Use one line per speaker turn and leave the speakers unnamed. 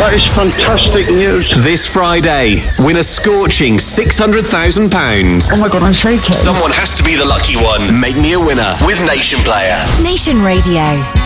That is fantastic news.
This Friday, win a scorching £600,000.
Oh my God, I'm shaking.
Someone has to be the lucky one. Make me a winner with Nation Player.
Nation Radio.